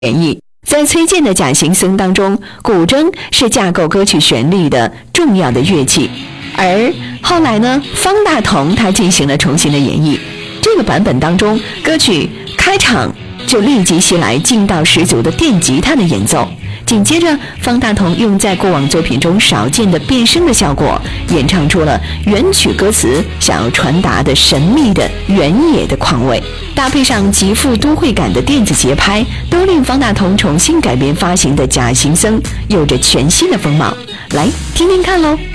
演绎。在崔健的《假行僧》当中，古筝是架构歌曲旋律的重要的乐器，而后来呢，方大同他进行了重新的演绎。这个版本当中，歌曲开场就立即袭来劲道十足的电吉他的演奏，紧接着方大同用在过往作品中少见的变声的效果，演唱出了原曲歌词想要传达的神秘的原野的况味，搭配上极富都会感的电子节拍，都令方大同重新改编发行的《假行僧》有着全新的风貌。来听听看咯。